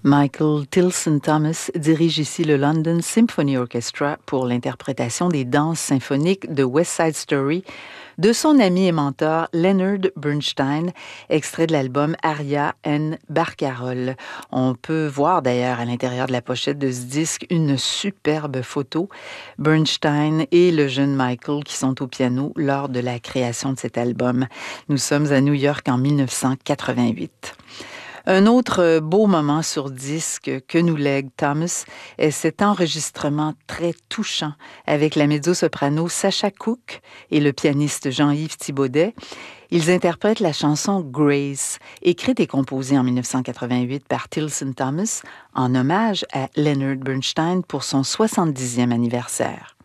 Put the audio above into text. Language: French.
Michael Tilson Thomas dirige ici le London Symphony Orchestra pour l'interprétation des danses symphoniques de West Side Story de son ami et mentor Leonard Bernstein, extrait de l'album Aria and Barcarolle. On peut voir d'ailleurs à l'intérieur de la pochette de ce disque une superbe photo. Bernstein et le jeune Michael qui sont au piano lors de la création de cet album. Nous sommes à New York en 1988. Un autre beau moment sur disque que nous lègue Thomas est cet enregistrement très touchant avec la mezzo-soprano Sacha Cook et le pianiste Jean-Yves Thibaudet. Ils interprètent la chanson Grace, écrite et composée en 1988 par Tilson Thomas en hommage à Leonard Bernstein pour son 70e anniversaire.